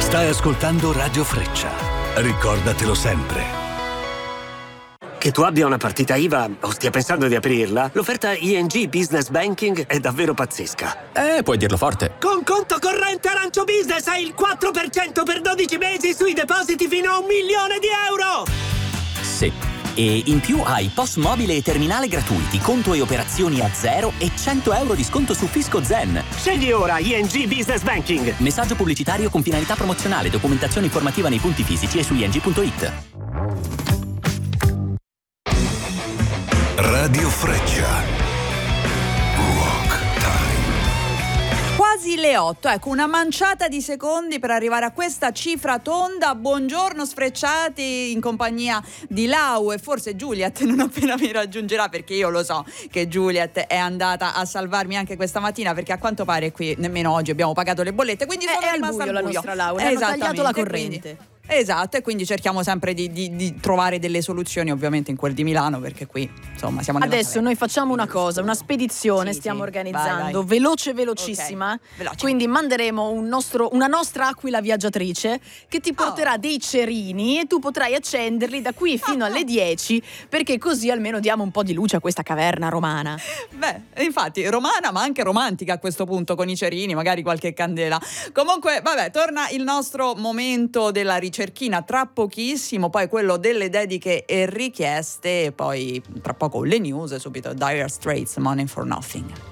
Stai ascoltando Radio Freccia. Ricordatelo sempre. Che tu abbia una partita IVA o stia pensando di aprirla, l'offerta ING Business Banking è davvero pazzesca. Puoi dirlo forte. Con conto corrente Arancio Business hai il 4% per 12 mesi sui depositi fino a €1 milione. Sì. E in più hai POS mobile e terminale gratuiti, conto e operazioni a zero e €100 di sconto su Fisco Zen. Scegli ora ING Business Banking. Messaggio pubblicitario con finalità promozionale. Documentazione informativa nei punti fisici e su ing.it. Radio Freccia. Quasi le 8, ecco, una manciata di secondi per arrivare a questa cifra tonda. Buongiorno sfrecciati, in compagnia di Lau e forse Juliet non appena mi raggiungerà, perché io lo so che Juliet è andata a salvarmi anche questa mattina, perché a quanto pare qui nemmeno oggi abbiamo pagato le bollette, quindi sono è rimasta al buio al la buio. nostra Laura, hanno tagliato la corrente. Esatto, e quindi cerchiamo sempre di trovare delle soluzioni, ovviamente in quel di Milano, perché qui insomma siamo nella Adesso noi facciamo una cosa, una spedizione stiamo organizzando, vai. velocissima, Veloce. quindi manderemo una nostra aquila viaggiatrice che ti porterà dei cerini e tu potrai accenderli da qui fino alle 10, perché così almeno diamo un po' di luce a questa caverna romana. Beh, infatti romana ma anche romantica a questo punto, con i cerini, magari qualche candela. Comunque vabbè, torna il nostro momento della ricerchina tra pochissimo, poi quello delle dediche e richieste, e poi tra poco le news e subito Dire Straits, Money for Nothing.